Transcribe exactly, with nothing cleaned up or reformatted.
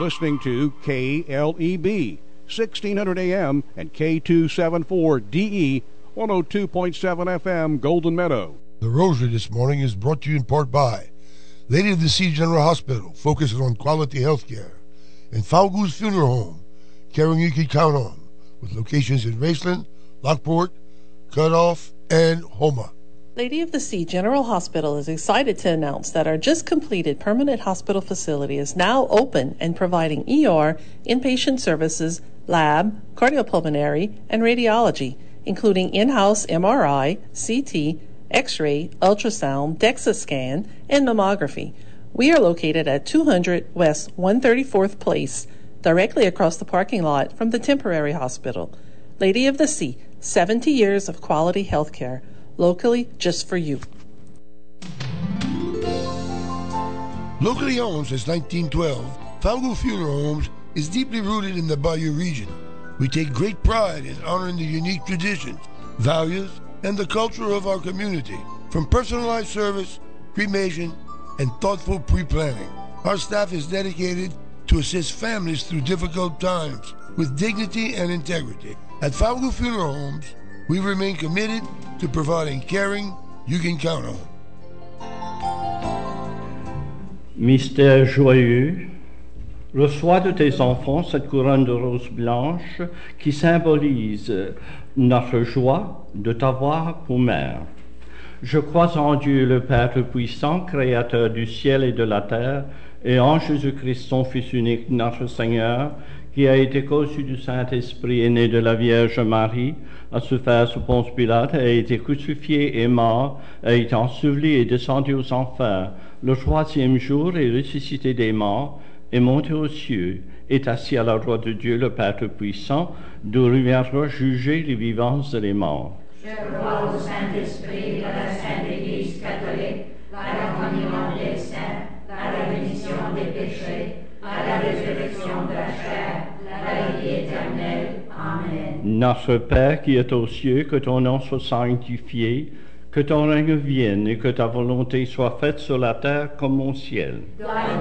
listening to K L E B, sixteen hundred A M and K two seventy-four D E, one oh two point seven F M, Golden Meadow. The Rosary this morning is brought to you in part by Lady of the Sea General Hospital, focusing on quality health care, and Falgoose Funeral Home, caring you can count on, with locations in Raceland, Lockport, Cutoff, and Homa. Lady of the Sea General Hospital is excited to announce that our just completed permanent hospital facility is now open and providing E R, inpatient services, lab, cardiopulmonary, and radiology, including in-house M R I, C T, X-ray, ultrasound, DEXA scan, and mammography. We are located at two hundred West one hundred thirty-fourth Place, directly across the parking lot from the temporary hospital. Lady of the Sea, seventy years of quality health care, locally just for you. Locally owned since nineteen twelve, Falgo Funeral Homes is deeply rooted in the Bayou region. We take great pride in honoring the unique traditions, values, and the culture of our community, from personalized service, cremation, and thoughtful pre-planning. Our staff is dedicated to assist families through difficult times with dignity and integrity. At Falgo Funeral Homes, we remain committed to providing caring you can count on. Mystère joyeux, reçois de tes enfants cette couronne de roses blanches qui symbolise notre joie de t'avoir pour mère. Je crois en Dieu le Père Tout-Puissant, Créateur du ciel et de la terre, et en Jésus-Christ, son Fils unique, notre Seigneur, qui a été conçu du Saint-Esprit et né de la Vierge Marie, a souffert sous Ponce Pilate, a été crucifié et mort, a été enseveli et descendu aux enfers. Le troisième jour est ressuscité des morts, est monté aux cieux, est assis à la droite de Dieu le Père Tout-Puissant, d'où il viendra juger les vivants et les morts. Je crois au Saint-Esprit, à la Sainte Église catholique, à la communion des saints, à la rémission des péchés, à la résurrection de la chair, à la vie éternelle. Amen. Notre Père qui es aux cieux, que ton nom soit sanctifié, que ton règne vienne et que ta volonté soit faite sur la terre comme au ciel. Donne-nous